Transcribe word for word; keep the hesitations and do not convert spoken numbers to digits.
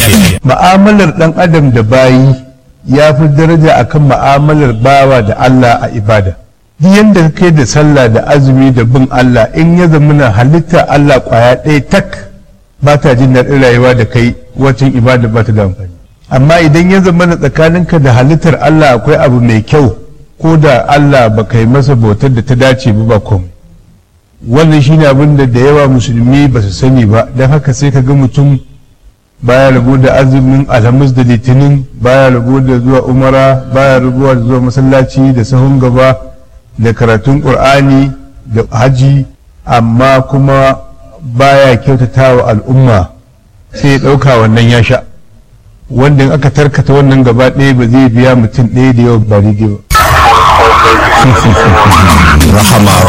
lafiya. Ma'amalar ɗan adam da bayi ya fi daraja akan ma'amalar bawa da Allah a ibada. Duk yanda kai da sallah da azumi da bin Allah, in ya zamana halitta Allah kwaya ɗaya tak ba ta jin daɗin rayuwa da kai, wacin ibada ba ta da amfani. Amma idan ya zamana tsakaninka da halittar Allah akwai abu mai kyau, ko da Allah ba kai masa bautar da ta dace ba ba komai. Wannan shine abin da da yawa musulmi ba su sani ba, don haka sai ka ga mutum baya rabo da azumin alhamis da litinin, baya rabo da zuwa umara, baya rabuwa da zuwa masallaci da sahun gaba da karatun qur'ani da haji, amma kuma baya kyautata wa al'umma, sai ya ɗauka wannan ya sha, wanda in aka tarkata wannan gaba ɗaya ba zai biya mutum ɗaya da yawa ba daidai ba. Rahama